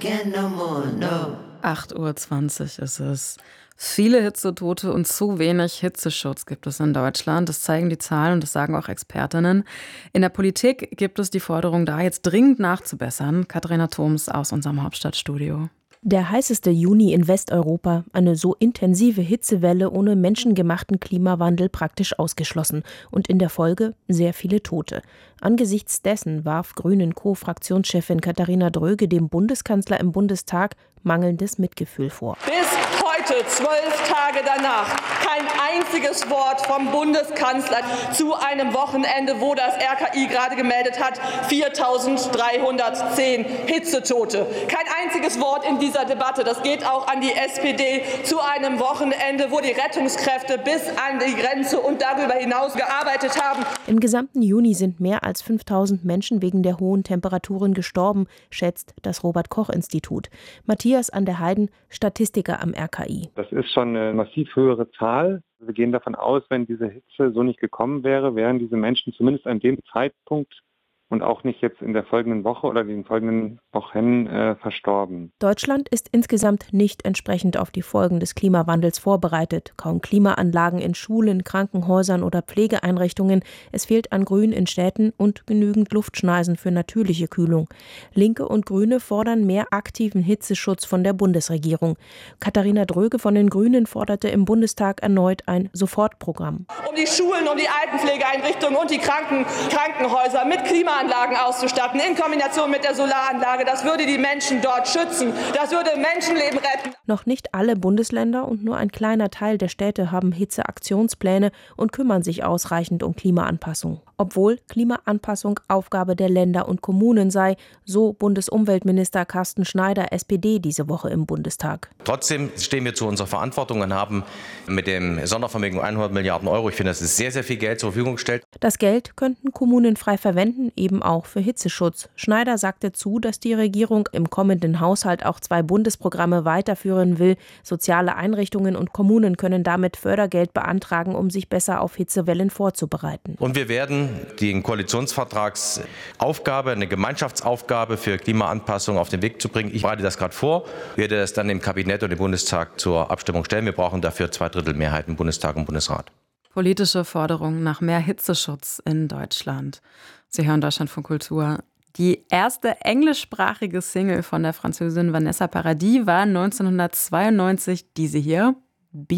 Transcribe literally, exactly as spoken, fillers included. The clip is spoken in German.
can no more, no. acht Uhr zwanzig ist es. Viele Hitzetote und zu wenig Hitzeschutz gibt es in Deutschland. Das zeigen die Zahlen und das sagen auch Expertinnen. In der Politik gibt es die Forderung, da jetzt dringend nachzubessern. Katharina Thoms aus unserem Hauptstadtstudio. Der heißeste Juni in Westeuropa, eine so intensive Hitzewelle ohne menschengemachten Klimawandel praktisch ausgeschlossen und in der Folge sehr viele Tote. Angesichts dessen warf Grünen-Co-Fraktionschefin Katharina Dröge dem Bundeskanzler im Bundestag mangelndes Mitgefühl vor. Bis heute, zwölf Tage danach, kein einziges Wort vom Bundeskanzler zu einem Wochenende, wo das R K I gerade gemeldet hat, viertausenddreihundertzehn Hitzetote. Kein einziges Wort in dieser Debatte. Das geht auch an die S P D zu einem Wochenende, wo die Rettungskräfte bis an die Grenze und darüber hinaus gearbeitet haben. Im gesamten Juni sind mehr als fünftausend Menschen wegen der hohen Temperaturen gestorben, schätzt das Robert-Koch-Institut. Matthias an der Heiden, Statistiker am R K I. Das ist schon eine massiv höhere Zahl. Wir gehen davon aus, wenn diese Hitze so nicht gekommen wäre, wären diese Menschen zumindest an dem Zeitpunkt und auch nicht jetzt in der folgenden Woche oder den folgenden Wochen äh, verstorben. Deutschland ist insgesamt nicht entsprechend auf die Folgen des Klimawandels vorbereitet. Kaum Klimaanlagen in Schulen, Krankenhäusern oder Pflegeeinrichtungen. Es fehlt an Grün in Städten und genügend Luftschneisen für natürliche Kühlung. Linke und Grüne fordern mehr aktiven Hitzeschutz von der Bundesregierung. Katharina Dröge von den Grünen forderte im Bundestag erneut ein Sofortprogramm. Um die Schulen, um die Altenpflegeeinrichtungen und die Kranken, Krankenhäuser mit Klimaanlagen auszustatten, in Kombination mit der Solaranlage. Das würde die Menschen dort schützen. Das würde Menschenleben retten. Noch nicht alle Bundesländer und nur ein kleiner Teil der Städte haben Hitzeaktionspläne und kümmern sich ausreichend um Klimaanpassung. Obwohl Klimaanpassung Aufgabe der Länder und Kommunen sei, so Bundesumweltminister Carsten Schneider, S P D, diese Woche im Bundestag. Trotzdem stehen wir zu unserer Verantwortung und haben mit dem Sondervermögen hundert Milliarden Euro, ich finde, das ist sehr, sehr viel Geld zur Verfügung gestellt. Das Geld könnten Kommunen frei verwenden, eben auch für Hitzeschutz. Schneider sagte zu, dass die Regierung im kommenden Haushalt auch zwei Bundesprogramme weiterführen will. Soziale Einrichtungen und Kommunen können damit Fördergeld beantragen, um sich besser auf Hitzewellen vorzubereiten. Und wir werden die Koalitionsvertragsaufgabe, eine Gemeinschaftsaufgabe für Klimaanpassung auf den Weg zu bringen. Ich bereite das gerade vor, werde es dann im Kabinett und im Bundestag zur Abstimmung stellen. Wir brauchen dafür zwei Drittel Mehrheit im Bundestag und Bundesrat. Politische Forderung nach mehr Hitzeschutz in Deutschland. Sie hören Deutschlandfunk Kultur. Die erste englischsprachige Single von der Französin Vanessa Paradis war neunzehnhundertzweiundneunzig diese hier.